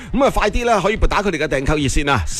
咁啊，快啲咧可以撥打佢哋嘅訂購熱線啊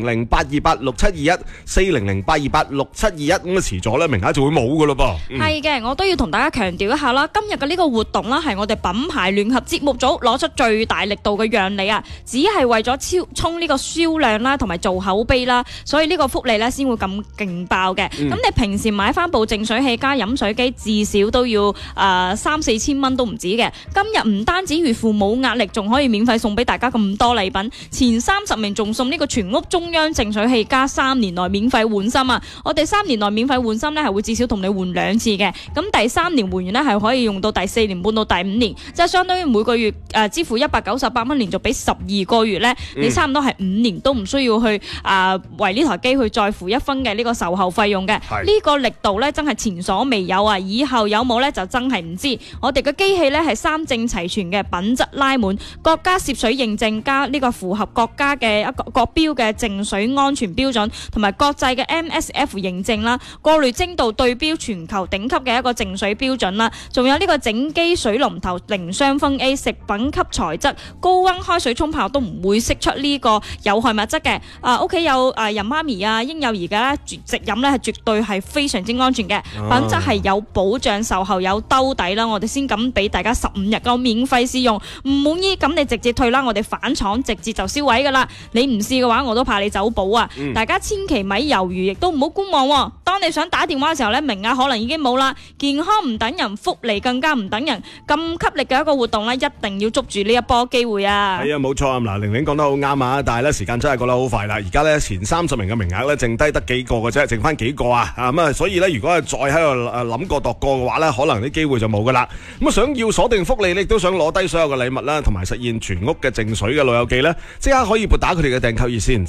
，400-828-6721，400-828-6721，咁啊遲咗咧名額就會冇噶咯噃。 係嘅，我都要同大家強調一下啦，今日嘅呢個活動啦，係我哋品牌聯合節目組攞出最大力度嘅讓利啊，只係為咗衝呢個銷量啦，同埋做口碑啦，所以呢個福利咧先會咁勁爆嘅。咁你平時買翻部淨水器加飲水機，至少都要3-4千蚊都唔止嘅。今日唔單止月付冇壓力，仲可以免費送俾大家咁多禮品，前30名仲送呢個全屋中央淨水器加3年內免費換芯啊！我哋3年內免費換芯呢係會至少同你換2次嘅，咁第3年換完呢係可以用到第4年半到第5年，即係相當於每個月支付198蚊，連續俾12個月呢，你差唔多係5年都唔需要去為呢台機去再付1分嘅呢個售後費用嘅。呢個力度呢真係前所未有啊！以後有冇呢就真係唔知。我哋嘅機器呢係3證齊全嘅，品質拉滿，國家涉水認證加呢個符合國家嘅一個國標嘅淨水安全標準，同埋國際嘅 MSF 認證啦，過濾精度對標全球頂級嘅一個淨水標準啦，仲有呢個整機水龍頭零雙酚 A 食品級材質，高溫開水沖泡都唔會釋出呢個有害物質嘅。屋企有人媽咪啊、嬰幼兒嘅直飲呢係絕對係非常之安全嘅，品質係有保障，售後有兜底啦。我哋先咁俾大家15日嘅免費試用，唔滿意咁你直接退啦，我哋返廠直接就銷毀噶啦。你唔試嘅話，我都怕你走寶啊！大家千祈咪猶豫，亦都唔好觀望喎。當你想打電話嘅時候呢，名額可能已經冇啦。健康唔等人，福利更加唔等人，咁吸力嘅一個活動呢，一定要捉住呢一波機會啊！ 係啊，冇錯啊！嗱，玲玲講得好啱啊，但係呢時間真係過得好快啦。而家呢前30名嘅名額呢，剩低得幾個嘅啫，剩翻幾個啊！咁啊，所以呢，如果係再喺度諗過度過嘅話呢，可能啲機會就冇噶啦。咁啊，想要鎖定福利，你亦都想攞低所有嘅禮物啦，同埋實現全屋嘅淨水嘅老友記呢，即刻可以撥打佢哋嘅訂購熱線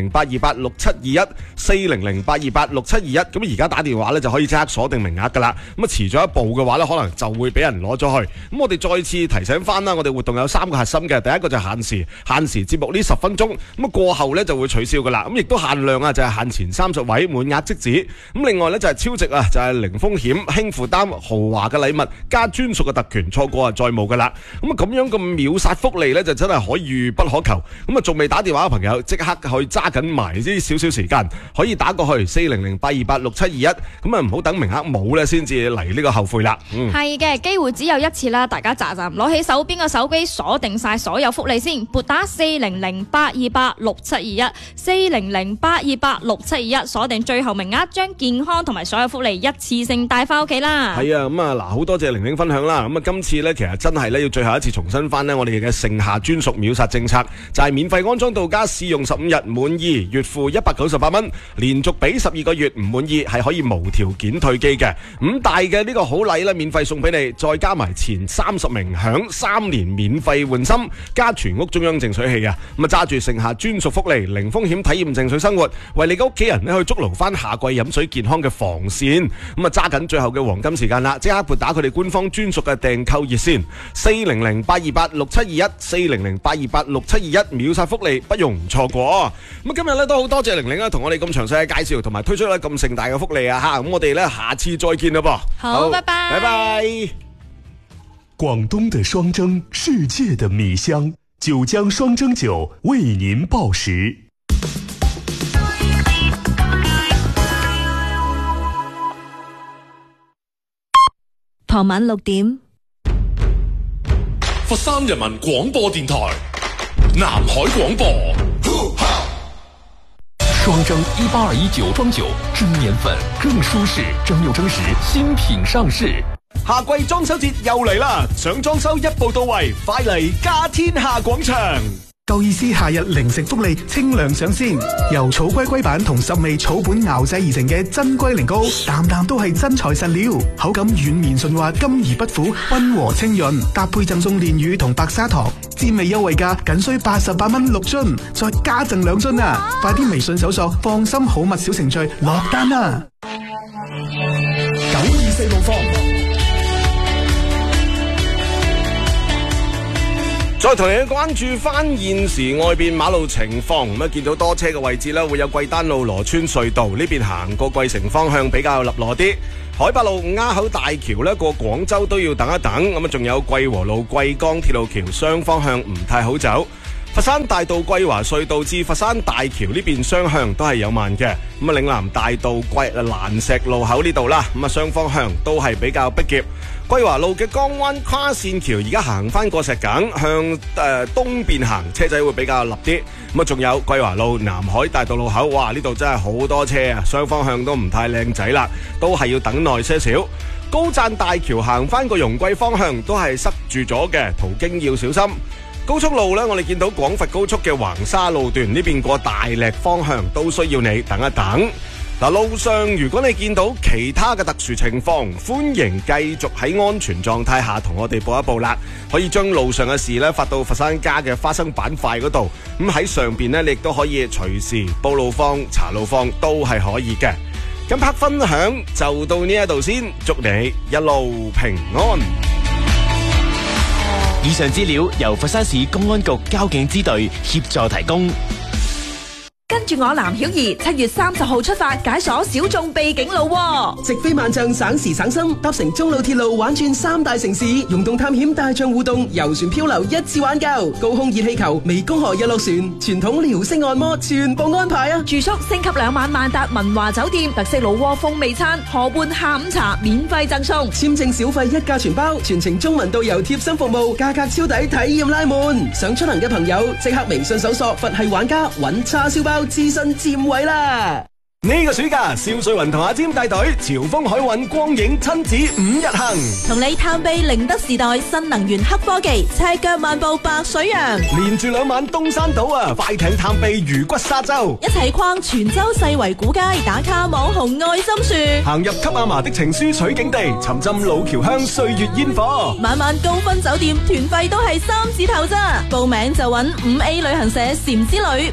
400-828-6721，400-828-6721。咁而家打電話呢，就可以即刻鎖定名額噶啦。咁啊，遲咗一步嘅話呢，可能就會俾人攞咗去。咁我哋再次提醒翻啦，我哋活動有3個核心嘅，第一個就係限時節目呢10分鐘，咁啊過後呢就會取消噶啦。咁亦都限量啊，就係限前30位，滿額即止。咁另外呢，就係超值啊，就係零風險、輕負擔、豪華嘅禮物加專屬嘅特權，錯過啊再冇噶啦。咁啊咁樣咁秒殺福利呢，就真係可遇不可求。咁啊仲未打電話嘅朋友，即刻可以揸緊埋呢少少時間，可以打過去400-828-6721。咁啊唔好等名額冇呢先至嚟呢個後悔啦。 係嘅，機會只有一次啦，大家喳喳攞起手邊嘅手機，鎖定晒所有福利先，撥打400-828-6721，400-828-6721，鎖定最後名額，將健康同埋所有福利一次性帶翻屋企啦。係啊，咁啊嗱，好多謝玲玲分享啦。咁啊，今次呢，其實真係呢，要最後一次重新翻呢，我哋嘅盛夏專屬秒殺政策，就係免費安裝到家，試用15日，滿意月付198蚊，連續俾12個月，唔滿意係可以無條件退機嘅。5大嘅呢個好禮呢，免費送俾你，再加埋前30名享3年免費換芯加全屋中央淨水器啊！咁啊，揸住盛夏專屬福利，零風險體驗淨水生活，為你嘅屋企人呢去築牢翻夏季飲水健康嘅防線。咁啊，揸緊最後嘅黃金時間啦，即刻撥打佢哋官方專屬嘅訂購熱線400-828-6721，400-828-6721，秒殺福利，不容錯過。咁今日呢，都好多謝玲玲啊，同我哋咁詳細嘅介紹，同埋推出咗咁盛大嘅福利啊！吓，咁我哋呢，下次再見啦噃。 好，拜拜， 拜拜。 廣東的雙蒸，世界的米香，九江雙蒸酒為您報時。 傍晚6點， 佛山人民廣播電台，南海廣播。雙蒸1821酒莊酒，蒸年份更舒適，蒸餾蒸時新品上市。 夏季裝修節又嚟啦，想裝修一步到位，快嚟家天下廣場。 夠意思夏日零食福利清涼上線，由草龜龜板同10味草本熬製而成嘅真龜苓膏，啖啖都係真材實料，口感軟綿順滑，甘而不苦，溫和清潤，搭配贈送煉乳同白砂糖，滋味優惠價僅需88蚊6樽，再加贈2樽啊！快啲微信搜索放心好物小程序落單啦！924路況。 再同你關注翻現時外邊馬路情況，咁啊見到多車嘅位置咧，會有貴丹路羅村隧道呢邊行過貴城方向比較立羅啲，海八路鴉口大橋咧過廣州都要等一等，咁啊仲有貴和路貴江鐵路橋雙方向唔太好走。 佛山大道桂華隧道至佛山大橋呢邊雙向都係有慢嘅，咁啊嶺南大道蘭石路口呢度啦，咁啊雙方向都係比較逼夾。桂華路嘅江灣跨線橋而家行翻過石梗，向東邊行，車仔會比較立啲。咁啊仲有桂華路南海大道路口，哇呢度真係好多車啊，雙方向都唔太靚仔啦，都係要等耐些少。高贊大橋行翻個容桂方向都係塞住咗嘅，途經要小心。高速路呢，我哋見到廣佛高速嘅橫沙路段呢邊過大瀝方向都需要你等一等。嗱，路上如果你見到其他嘅特殊情況，歡迎繼續喺安全狀態下同我哋報一報啦。可以將路上嘅事呢發到佛山家嘅花生板塊嗰度，咁喺上邊呢，你亦都可以隨時報路況、查路況都係可以嘅。咁拍分享就到呢一度先，祝你一路平安。 以上資料由佛山市公安局交警支隊協助提供。 跟住我藍曉儀7月30號出發解鎖小眾秘境路喎， 直飛萬象，省時省心，搭乘中路鐵路玩轉3大城市，溶洞探險、大象互動、遊船漂流一次玩夠，高空熱氣球、湄公河日落船、傳統遼式按摩全部安排啊！ 住宿升級2晚萬達文華酒店，特色老窩風味餐，河畔下午茶免費贈送， 簽證小費一價全包，全程中文導遊貼心服務，價格超抵，體驗拉滿。想出行嘅朋友即刻微信搜索佛系玩家，揾叉燒包自信佔位啦！ 呢個暑假，蕭瑞雲同阿尖帶隊潮風海運光影親子5日行， 同你探秘寧德時代新能源黑科技，赤腳漫步白水洋， 連住2晚東山島啊，快艇探秘魚骨沙洲， 一齊逛泉州世圍古街，打卡網紅愛心樹， 行入給阿嫲的情書取景地，沉浸老橋鄉歲月煙火， 晚晚高分酒店，團費都係3字頭咋，報名就揾5A 旅行社禪之旅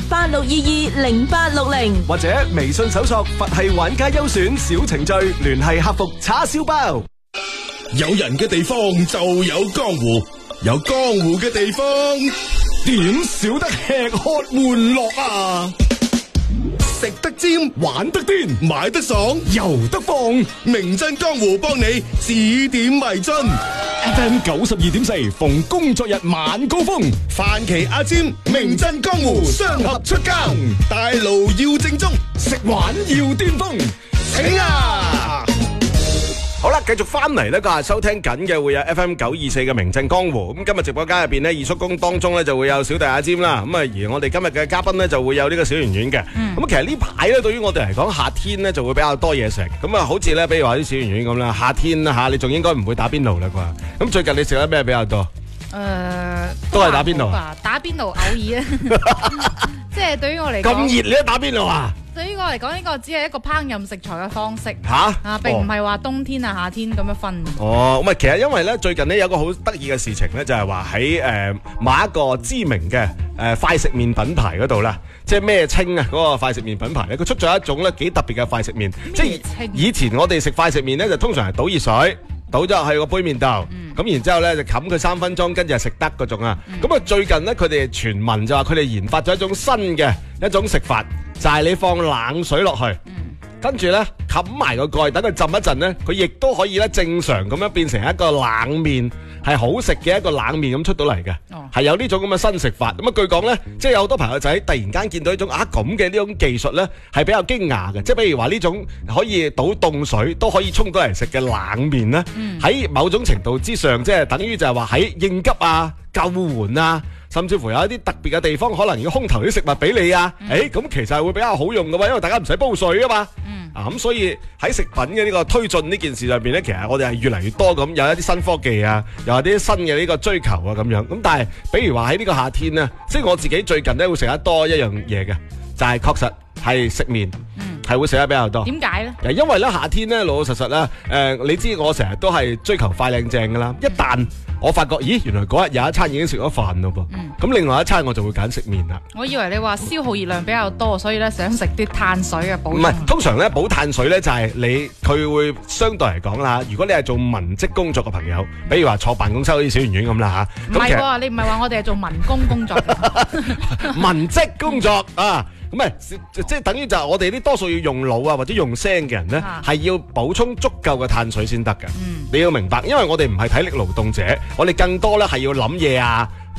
86220860， 或者微信搜索佛系玩家優選小程序，聯繫客服叉燒包。 有人嘅地方就有江湖，有江湖嘅地方點少得吃喝玩樂啊！食得尖，玩得癲，買得爽，遊得放，名震江湖幫你指點迷津。FM 92.4，逢工作日晚高峰，范琪阿尖，名震江湖雙合出更，大爐要正宗，食玩要巔峰，請啊！ 好啦，繼續翻嚟呢個係收聽緊嘅會有 FM 924嘅名震江湖。咁今日直播間入邊呢，二叔公當中呢就會有小弟阿尖啦。咁啊，而我哋今日嘅嘉賓呢就會有呢個小圓圓嘅。咁其實呢排呢，對於我哋嚟講，夏天呢就會比較多嘢食。咁啊，好似呢，比如話啲小圓圓咁啦，夏天啦吓，你仲應該唔會打邊爐啦啩？咁最近你食得咩比較多？都係打邊爐。 打邊爐偶爾啊，即係對於我嚟講。咁熱你都打邊爐啊？ 對於我嚟講，呢個只係一個烹飪食材嘅方式並唔係話冬天啊、夏天咁樣分。 哦，咁啊，其實因為咧最近咧有個好得意嘅事情咧，就係話喺某一個知名嘅快食麵品牌嗰度啦，即係咩清啊嗰個快食麵品牌咧，佢出咗一種咧幾特別嘅快食麵，即係以前我哋食快食麵咧就通常係倒熱水。倒咗去個杯麵度，咁然之後咧就冚佢3分鐘，跟住就食得嗰種啊。咁啊最近咧佢哋傳聞就話佢哋研發咗一種新嘅一種食法，就係你放冷水落去，跟住咧冚埋個蓋，等佢浸一陣咧，佢亦都可以咧正常咁樣變成一個冷麵，係好食嘅一個冷麵咁出到嚟嘅，係有呢種咁嘅新食法。咁啊據講咧，即係有好多朋友仔突然間見到呢種咁嘅呢種技術咧，係比較驚訝嘅。即係譬如話呢種可以倒凍水都可以沖到嚟食嘅冷麵咧，喺某種程度之上，即係等於就係話喺應急啊、救援啊，甚至乎有一啲特別嘅地方，可能要空投啲食物俾你啊。咁其實係會比較好用嘅喎，因為大家唔使煲水啊嘛。咁所以喺食品嘅呢個推進呢件事上邊咧，其實我哋係越嚟越多咁有一啲新科技啊，又有啲新嘅呢個追求啊咁樣。咁但係，比如話喺呢個夏天咧，即係我自己最近咧會食得多一樣嘢嘅，就係確實係食麵，係會食得比較多。點解咧？因為咧夏天咧老老實實咧，你知我成日都係追求快靚正噶啦。一旦我發覺，咦，原來嗰日有一餐已經食咗飯咯噃，咁另外一餐我就會揀食麵啦。 我以為你話消耗熱量比較多，所以咧想食啲碳水嘅補充。 唔係，通常咧補碳水咧就係佢會相對嚟講啦。如果你係做文職工作嘅朋友，比如話坐辦公室好似小圓圓咁啦嚇， 唔係喎，你唔係話我哋係做民工工作嘅文職工作啊。咁咪即係等於就係我哋啲多數要用腦啊或者用聲嘅人咧，係要補充足夠嘅碳水先得嘅。你要明白，因為我哋唔係體力勞動者，我哋更多咧係要諗嘢啊，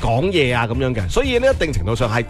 講嘢啊咁樣嘅，所以呢一定程度上係